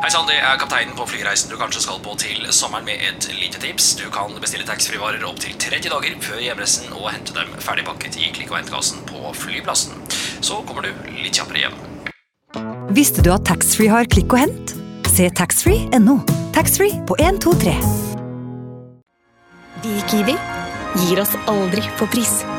Hei sann, det kapteinen på flyreisen du kanskje skal på til sommeren med et lite tips. Du kan bestille taxfree-varer opp til 30 dager før hjemreisen og hente dem ferdigpakket i klikk- og hentekassen på flyplassen. Så kommer du litt kjappere hjem. Visste du at taxfree har klikk og hent? Se taxfree.no. Taxfree på 1, 2, 3. Vi i Kiwi gir oss aldri på pris.